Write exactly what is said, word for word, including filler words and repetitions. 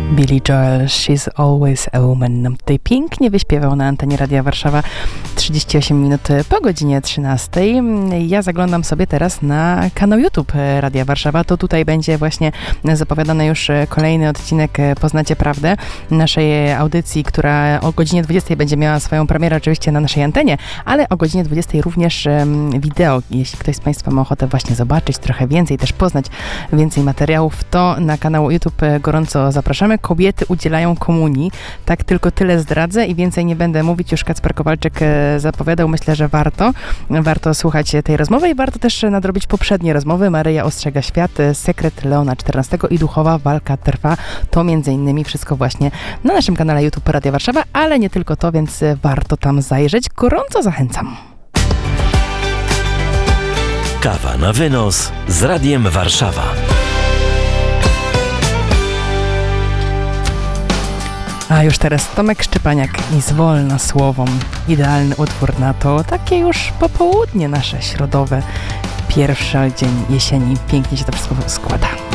Billy Joel, She's Always a Woman. Nam tutaj pięknie wyśpiewał na antenie Radia Warszawa trzydzieści osiem minut po godzinie trzynastej. Ja zaglądam sobie teraz na kanał YouTube Radia Warszawa. To tutaj będzie właśnie zapowiadany już kolejny odcinek Poznacie Prawdę naszej audycji, która o godzinie dwudziestej będzie miała swoją premierę oczywiście na naszej antenie, ale o godzinie dwudziestej również wideo. Jeśli ktoś z Państwa ma ochotę właśnie zobaczyć trochę więcej, też poznać więcej materiałów, to na kanał YouTube gorąco zapraszamy. Kobiety udzielają komunii. Tak, tylko tyle zdradzę i więcej nie będę mówić. Już Kacper Kowalczyk zapowiadał. Myślę, że warto. Warto słuchać tej rozmowy i warto też nadrobić poprzednie rozmowy. Maryja ostrzega świat, sekret Leona czternastego i duchowa walka trwa. To między innymi wszystko właśnie na naszym kanale YouTube Radia Warszawa, ale nie tylko to, więc warto tam zajrzeć. Gorąco zachęcam. Kawa na wynos z Radiem Warszawa. A już teraz Tomek Szczepaniak i Zwolna słowom. Idealny utwór na to takie już popołudnie nasze środowe. Pierwszy dzień jesieni. Pięknie się to wszystko składa.